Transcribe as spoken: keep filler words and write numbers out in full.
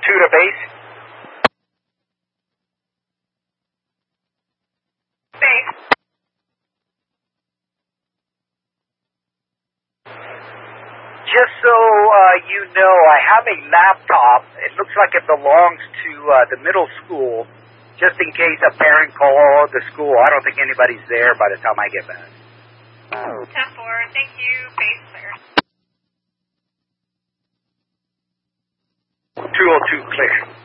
two to base. Base. Just so uh, you know, I have a laptop. It looks like it belongs to uh, the middle school, just in case a parent calls the school. I don't think anybody's there by the time I get back. ten four, thank you. Base clear. two oh two clear.